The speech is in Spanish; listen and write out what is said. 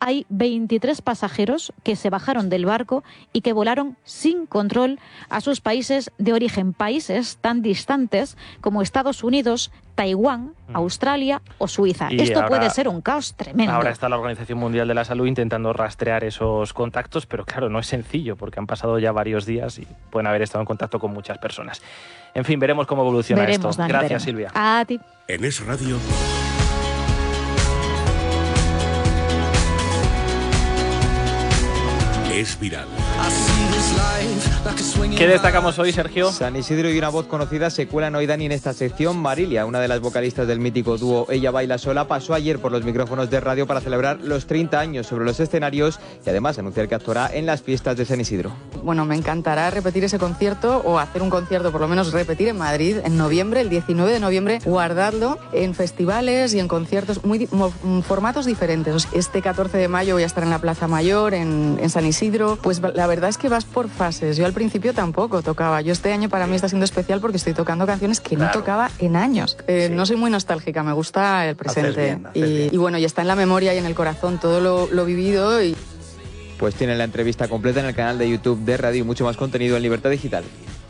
hay 23 pasajeros que se bajaron del barco y que volaron sin control a sus países de origen, países tan distantes como Estados Unidos, Taiwán, Australia o Suiza. Y esto ahora puede ser un caos tremendo. Ahora está la Organización Mundial de la Salud intentando rastrear esos contactos, pero claro, no es sencillo porque han pasado ya varios días y pueden haber estado en contacto con muchas personas. En fin, veremos cómo evoluciona esto. Dani, Gracias, Silvia. A ti. En Es Radio. Es viral. ¿Qué destacamos hoy, Sergio? San Isidro y una voz conocida se cuelan hoy, Dani, en esta sección. Marilia, una de las vocalistas del mítico dúo Ella Baila Sola, pasó ayer por los micrófonos de radio para celebrar los 30 años sobre los escenarios y además anunciar que actuará en las fiestas de San Isidro. Bueno, me encantará repetir ese concierto o hacer un concierto, por lo menos repetir en Madrid en noviembre, el 19 de noviembre, guardarlo en festivales y en conciertos, formatos diferentes. Este 14 de mayo voy a estar en la Plaza Mayor, en San Isidro. Pues la verdad es que vas por fases. Yo al principio tampoco tocaba. Yo este año para mí está siendo especial porque estoy tocando canciones que no tocaba en años. Sí. No soy muy nostálgica, me gusta el presente. Y bueno, y está en la memoria y en el corazón todo lo vivido. Pues tienen la entrevista completa en el canal de YouTube de Radio y mucho más contenido en Libertad Digital.